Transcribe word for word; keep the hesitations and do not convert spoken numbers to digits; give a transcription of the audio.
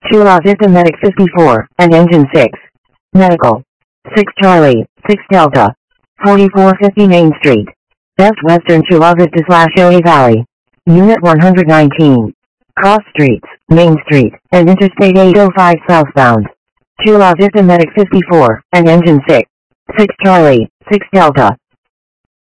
Chula Vista Medic fifty-four, and Engine six. Medical. six Charlie, six Delta. forty-four fifty Main Street. Best Western Chula Vista slash Oe Valley. Unit one hundred nineteen. Cross Streets, Main Street, and Interstate eight oh five southbound. Chula Vista Medic fifty-four, and Engine six. six Charlie, six Delta.